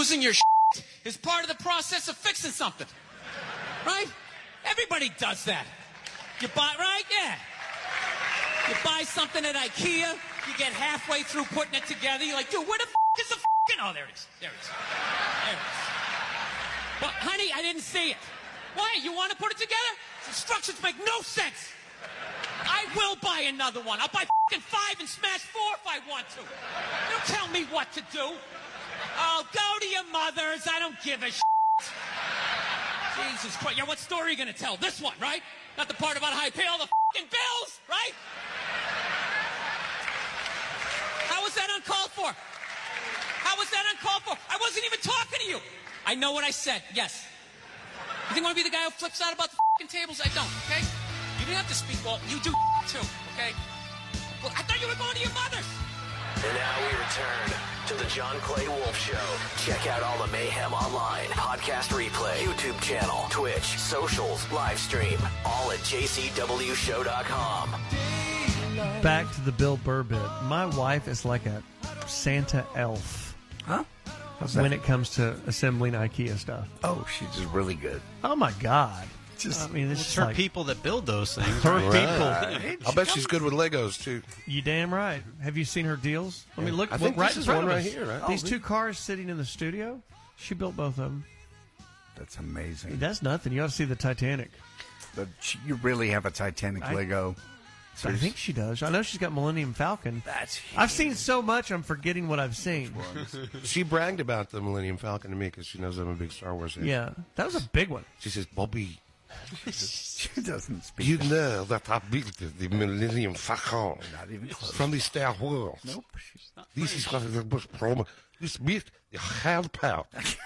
Losing your is part of the process of fixing something. Right? Everybody does that. You buy, right? Yeah. You buy something at IKEA, you get halfway through putting it together, you're like, dude, where the is the oh, there it is. There it is. There it is. But, honey, I didn't see it. Why? You want to put it together? The instructions make no sense. I will buy another one. I'll buy 5 and smash 4 if I want to. Don't tell me what to do. Oh, go to your mother's. I don't give a Jesus Christ. Yeah, what story are you going to tell? This one, right? Not the part about how I pay all the bills, right? How was that uncalled for? How was that uncalled for? I wasn't even talking to you. I know what I said, yes. You think I want to be the guy who flips out about the tables? I don't, okay? You didn't have to speak well. You do too, okay? Well, I thought you were going to your mother's. And now we return to the John Clay Wolf Show. Check out all the mayhem online, podcast replay, YouTube channel, Twitch, socials, live stream, all at jcwshow.com. Back to the Bill Burr bit. My wife is like a Santa elf. Huh? When it comes to assembling IKEA stuff. Oh, she's just really good. Oh, my God. I mean, it's It's just her like people that build those things. her right? people. I'll bet she's good with Legos, too. You damn right. Have you seen her deals? I mean, look, I think right this in is front one of right us. here, right? These two cars sitting in the studio, she built both of them. That's amazing. That's nothing. You ought to see the Titanic. You really have a Titanic Lego. I think she does. I know she's got Millennium Falcon. That's huge. I've seen so much, I'm forgetting what I've seen. She bragged about the Millennium Falcon to me because she knows I'm a big Star Wars fan. Yeah, that was a big one. She says, Bobby, She doesn't speak. you know that I built the Millennium Falcon Not even close. from the Star Wars. Nope. This is what the most problem. This built the hard part.